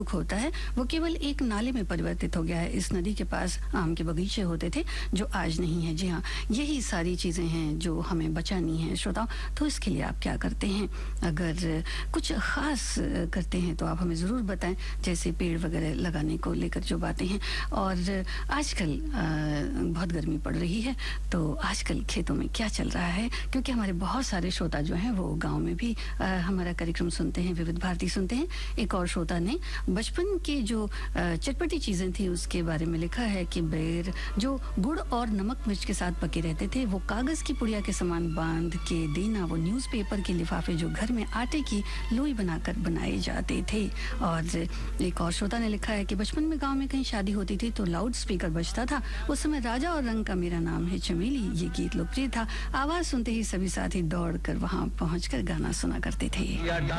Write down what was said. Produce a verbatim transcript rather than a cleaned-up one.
दुख होता है वो केवल एक नाले में परिवर्तित हो गया है। इस नदी के पास आम के बगीचे होते थे जो आज नहीं है। जी हाँ, यही सारी चीज़ें हैं जो हमें बचानी है श्रोताओं। तो इसके लिए आप क्या करते हैं? अगर कुछ ख़ास करते हैं तो आप हमें ज़रूर बताएं, जैसे पेड़ वगैरह लगाने को लेकर जो बातें हैं। और आजकल बहुत गर्मी पड़ रही है, तो आजकल खेतों में क्या चल रहा है? क्योंकि हमारे बहुत सारे श्रोता जो हैं वो गाँव में भी आ, हमारा कार्यक्रम सुनते हैं, विविध भारती सुनते हैं। एक और श्रोता ने बचपन की जो चटपटी चीज़ें थी उसके बारे में लिखा है कि बेर जो गुड़ और नमक मिर्च के साथ पके रहते थे, वो कागज़ की पुड़िया के समान बांध के देना, वो न्यूज़पेपर के लिफाफे जो घर में आटे की लोई बनाकर बनाए जाते थे। और एक और श्रोता ने लिखा है कि बचपन में गांव में कहीं शादी होती थी तो लाउड स्पीकर बजता था। उस समय राजा और रंग का मेरा नाम है चमेली ये गीत लोकप्रिय था। आवाज़ सुनते ही सभी साथी दौड़ कर वहाँ पहुँच कर गाना सुना करते थे।